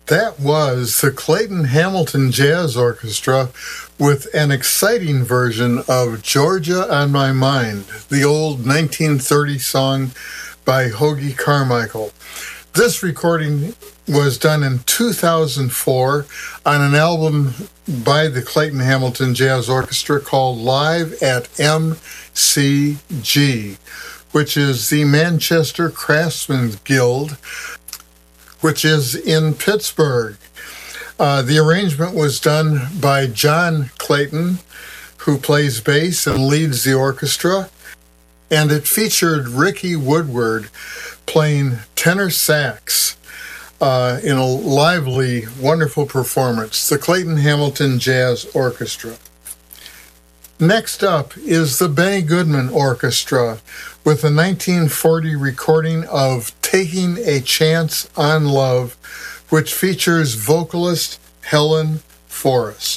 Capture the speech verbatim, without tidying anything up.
That was the Clayton Hamilton Jazz Orchestra with an exciting version of Georgia on My Mind, the old nineteen thirty song by Hoagy Carmichael. This recording was done in two thousand four on an album by the Clayton Hamilton Jazz Orchestra called Live at M C G, which is the Manchester Craftsmen's Guild, which is in Pittsburgh. Uh, the arrangement was done by John Clayton, who plays bass and leads the orchestra, and it featured Ricky Woodward playing tenor sax uh, in a lively, wonderful performance, the Clayton Hamilton Jazz Orchestra. Next up is the Benny Goodman Orchestra with a nineteen forty recording of Taking a Chance on Love, which features vocalist Helen Forrest.